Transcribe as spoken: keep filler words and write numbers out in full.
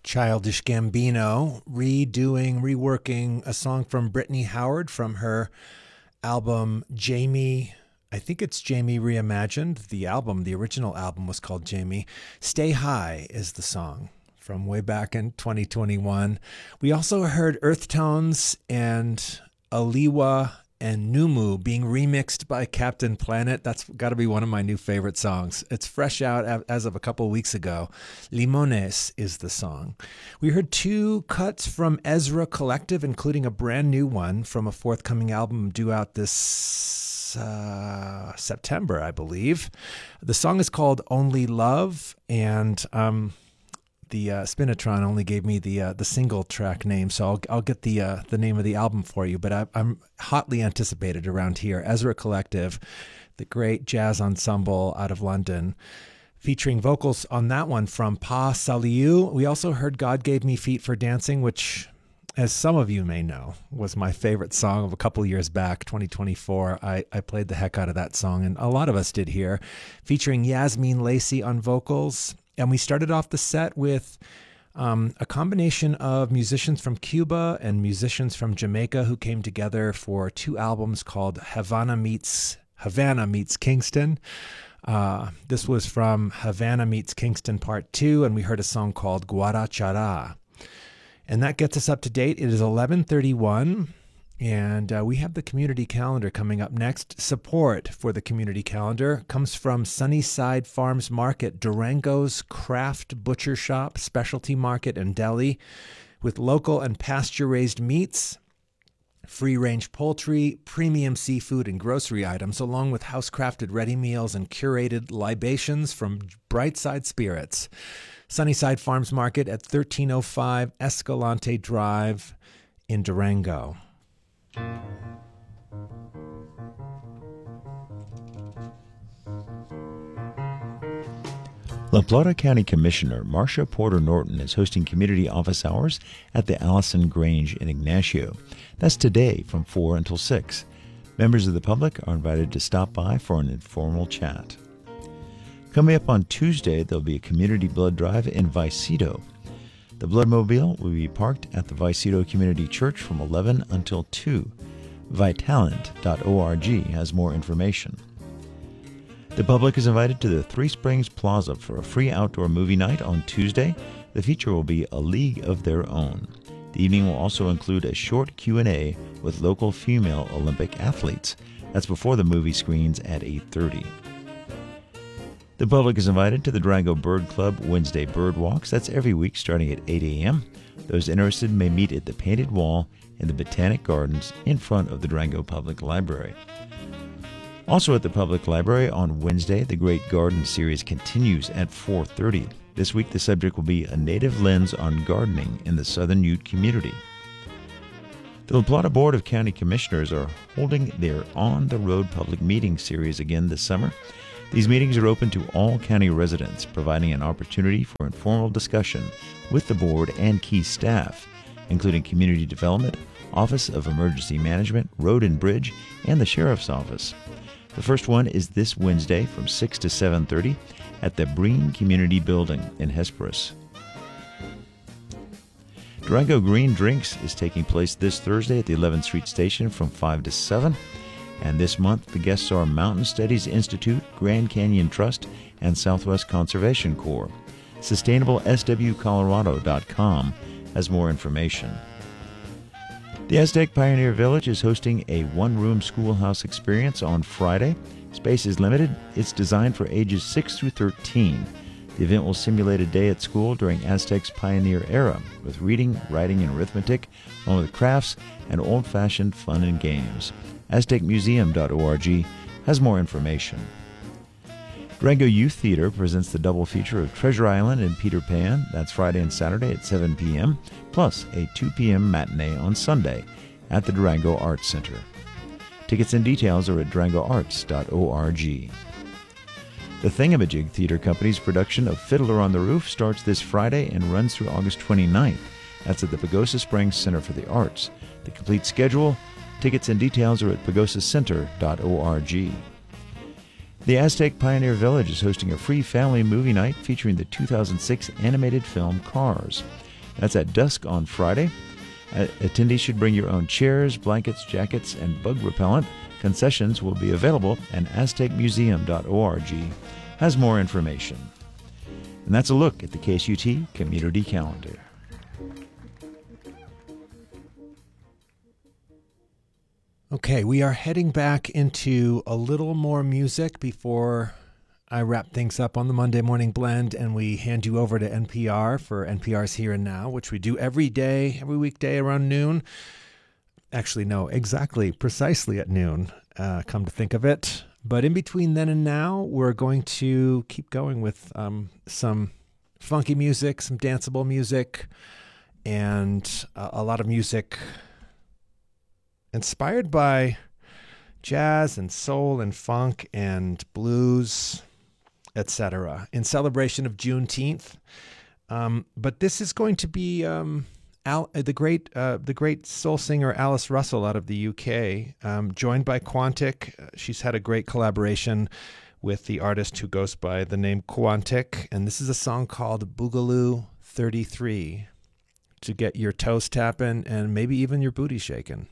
Childish Gambino redoing, reworking a song from Brittany Howard from her album Jamie. I think it's Jamie Reimagined. The album, the original album was called Jamie. Stay High is the song from way back in twenty twenty-one. We also heard Earth Tones and Aliwa and Numu being remixed by Captain Planet. That's got to be one of my new favorite songs. It's fresh out as of a couple of weeks ago. Limones is the song. We heard two cuts from Ezra Collective, including a brand new one from a forthcoming album due out this uh, September, I believe. The song is called Only Love, and um, the uh, Spinatron only gave me the uh, the single track name, so I'll I'll get the uh, the name of the album for you. But I, I'm hotly anticipated around here. Ezra Collective, the great jazz ensemble out of London, featuring vocals on that one from Pa Saliu. We also heard God Gave Me Feet for Dancing, which, as some of you may know, was my favorite song of a couple years back, twenty twenty-four. I, I played the heck out of that song, and a lot of us did here, featuring Yasmin Lacey on vocals. And we started off the set with um, a combination of musicians from Cuba and musicians from Jamaica who came together for two albums called Havana Meets Havana Meets Kingston. Uh, this was from Havana Meets Kingston Part two, and we heard a song called Guarachara. And that gets us up to date. It is eleven thirty-one, and uh, we have the community calendar coming up next. Support for the community calendar comes from Sunnyside Farms Market, Durango's craft butcher shop, specialty market, and deli, with local and pasture-raised meats, free-range poultry, premium seafood, and grocery items, along with house-crafted ready meals and curated libations from Brightside Spirits. Sunnyside Farms Market at thirteen oh five Escalante Drive in Durango. La Plata County Commissioner Marcia Porter Norton is hosting community office hours at the Allison Grange in Ignacio. That's today from four until six. Members of the public are invited to stop by for an informal chat. Coming up on Tuesday, there'll be a community blood drive in Vicedo. The Bloodmobile will be parked at the Vicedo Community Church from eleven until two. Vitalent dot org has more information. The public is invited to the Three Springs Plaza for a free outdoor movie night on Tuesday. The feature will be A League of Their Own. The evening will also include a short Q and A with local female Olympic athletes. That's before the movie screens at eight thirty. The public is invited to the Durango Bird Club Wednesday Bird Walks. That's every week starting at eight a.m. Those interested may meet at the Painted Wall in the Botanic Gardens in front of the Durango Public Library. Also at the Public Library on Wednesday, the Great Garden Series continues at four thirty. This week the subject will be A Native Lens on Gardening in the Southern Ute Community. The La Plata Board of County Commissioners are holding their On the Road public meeting series again this summer. These meetings are open to all county residents, providing an opportunity for informal discussion with the board and key staff, including community development, Office of Emergency Management, Road and Bridge, and the Sheriff's Office. The first one is this Wednesday from six to seven thirty at the Breen Community Building in Hesperus. Durango Green Drinks is taking place this Thursday at the eleventh Street Station from five to seven. And this month, the guests are Mountain Studies Institute, Grand Canyon Trust, and Southwest Conservation Corps. Sustainable S W Colorado dot com has more information. The Aztec Pioneer Village is hosting a one-room schoolhouse experience on Friday. Space is limited. It's designed for ages six through thirteen. The event will simulate a day at school during Aztec's pioneer era, with reading, writing, and arithmetic, along with crafts and old-fashioned fun and games. Aztec Museum dot org has more information. Durango Youth Theater presents the double feature of Treasure Island and Peter Pan. That's Friday and Saturday at seven p.m., plus a two p.m. matinee on Sunday at the Durango Arts Center. Tickets and details are at durango arts dot org. The Thingamajig Theater Company's production of Fiddler on the Roof starts this Friday and runs through August twenty-ninth. That's at the Pagosa Springs Center for the Arts. The complete schedule, tickets and details are at pagosa center dot org. The Aztec Pioneer Village is hosting a free family movie night featuring the two thousand six animated film Cars. That's at dusk on Friday. Uh, attendees should bring your own chairs, blankets, jackets, and bug repellent. Concessions will be available, and aztec museum dot org has more information. And that's a look at the K S U T community calendar. Okay, we are heading back into a little more music before I wrap things up on the Monday Morning Blend and we hand you over to N P R for N P R's Here and Now, which we do every day, every weekday around noon. Actually, no, exactly, precisely at noon, uh, come to think of it. But in between then and now, we're going to keep going with um, some funky music, some danceable music, and a, a lot of music inspired by jazz and soul and funk and blues, et cetera, in celebration of Juneteenth. Um, but this is going to be um, Al, the great uh, the great soul singer Alice Russell out of the U K, um, joined by Quantic. She's had a great collaboration with the artist who goes by the name Quantic, and this is a song called Boogaloo thirty-three to get your toes tapping and maybe even your booty shaking.